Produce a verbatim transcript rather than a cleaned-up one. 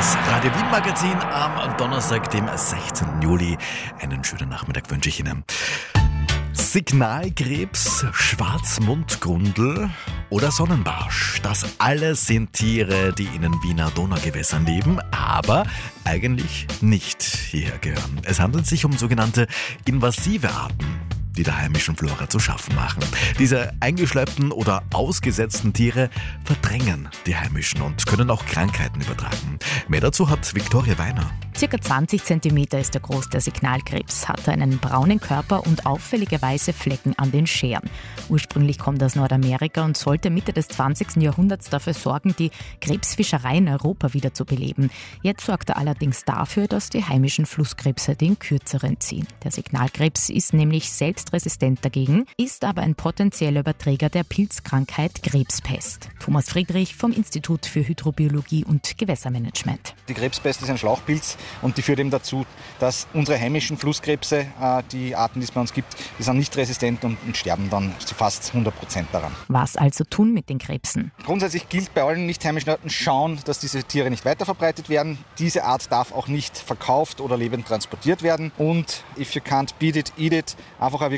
Das Radio Wien Magazin am Donnerstag, dem sechzehnten Juli. Einen schönen Nachmittag wünsche ich Ihnen. Signalkrebs, Schwarzmundgrundel oder Sonnenbarsch. Das alles sind Tiere, die in den Wiener Donaugewässern leben, aber eigentlich nicht hierher gehören. Es handelt sich um sogenannte invasive Arten, die der heimischen Flora zu schaffen machen. Diese eingeschleppten oder ausgesetzten Tiere verdrängen die heimischen und können auch Krankheiten übertragen. Mehr dazu hat Viktoria Weiner. Circa zwanzig Zentimeter ist er groß, der Signalkrebs, hat einen braunen Körper und auffällige weiße Flecken an den Scheren. Ursprünglich kommt er aus Nordamerika und sollte Mitte des zwanzigsten Jahrhunderts dafür sorgen, die Krebsfischerei in Europa wieder zu beleben. Jetzt sorgt er allerdings dafür, dass die heimischen Flusskrebse den kürzeren ziehen. Der Signalkrebs ist nämlich selbst resistent dagegen, ist aber ein potenzieller Überträger der Pilzkrankheit Krebspest. Thomas Friedrich vom Institut für Hydrobiologie und Gewässermanagement. Die Krebspest ist ein Schlauchpilz und die führt eben dazu, dass unsere heimischen Flusskrebse, die Arten, die es bei uns gibt, die sind nicht resistent und, und sterben dann zu fast hundert Prozent daran. Was also tun mit den Krebsen? Grundsätzlich gilt bei allen nicht heimischen Arten, schauen, dass diese Tiere nicht weiterverbreitet werden. Diese Art darf auch nicht verkauft oder lebend transportiert werden. Und if you can't beat it, eat it. Einfach